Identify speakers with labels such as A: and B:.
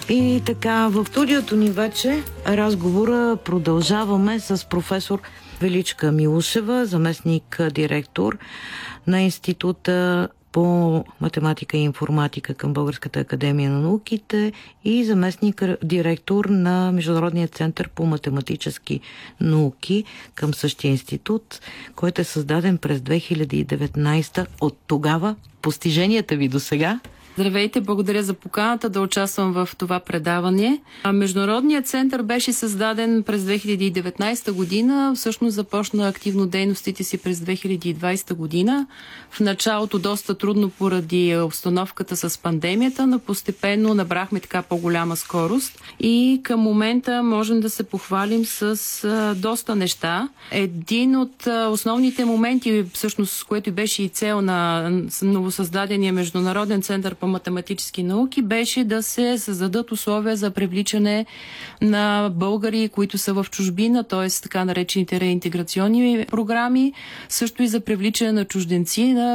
A: И така, в студиото ни вече разговора продължаваме с професор Величка Милушева, заместник директор на Института по математика и информатика към Българската академия на науките и заместник директор на Международния център по математически науки към същия институт, който е създаден през 2019. От тогава постиженията ви до сега?
B: Здравейте, благодаря за поканата да участвам в това предаване. Международният център беше създаден през 2019 година, всъщност започна активно дейностите си през 2020 година. В началото доста трудно поради обстановката с пандемията, но постепенно набрахме така по-голяма скорост и към момента можем да се похвалим с доста неща. Един от основните моменти, всъщност, което беше и цел на новосъздадения Международен център по математически науки, беше да се създадат условия за привличане на българи, които са в чужбина, т.е. така наречените реинтеграционни програми, също и за привличане на чужденци на